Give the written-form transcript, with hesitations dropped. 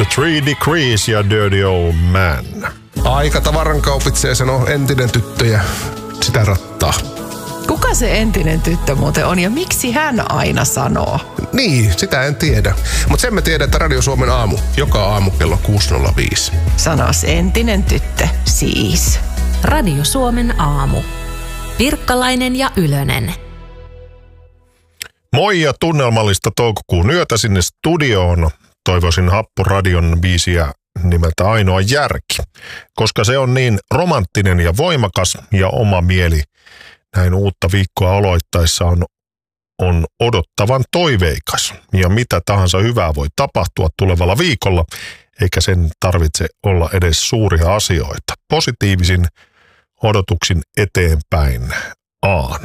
The 3 Degrees ja Dirty Old Man. Aika tavaran kaupitsee sanoo entinen tyttö ja sitä rattaa. Kuka se entinen tyttö muuten on ja miksi hän aina sanoo? Niin, sitä en tiedä. Mutta sen mä tiedän, että Radio Suomen aamu, joka aamu kello 6.05. Sanos entinen tyttö, siis. Radio Suomen aamu. Pirkkalainen ja Ylönen. Moi ja tunnelmallista toukokuun yötä sinne studioon. Toivoisin Happoradion biisiä nimeltä Ainoa järki, koska se on niin romanttinen ja voimakas ja oma mieli näin uutta viikkoa aloittaessa on odottavan toiveikas. Ja mitä tahansa hyvää voi tapahtua tulevalla viikolla, eikä sen tarvitse olla edes suuria asioita. Positiivisin odotuksin eteenpäin.